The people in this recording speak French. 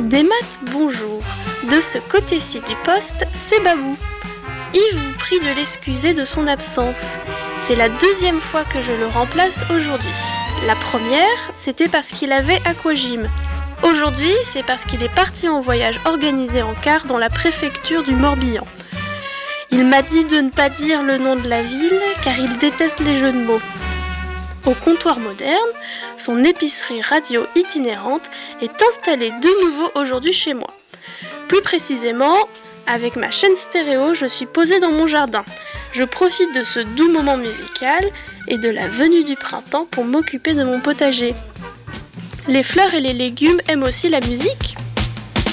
Des maths, bonjour. De ce côté-ci du poste, c'est Babou. Yves vous prie de l'excuser de son absence. C'est la deuxième fois que je le remplace aujourd'hui. La première, c'était parce qu'il avait aquagym. Aujourd'hui, c'est parce qu'il est parti en voyage organisé en car dans la préfecture du Morbihan. Il m'a dit de ne pas dire le nom de la ville car il déteste les jeux de mots. Au comptoir moderne, son épicerie radio itinérante est installée de nouveau aujourd'hui chez moi. Plus précisément, avec ma chaîne stéréo, je suis posée dans mon jardin. Je profite de ce doux moment musical et de la venue du printemps pour m'occuper de mon potager. Les fleurs et les légumes aiment aussi la musique.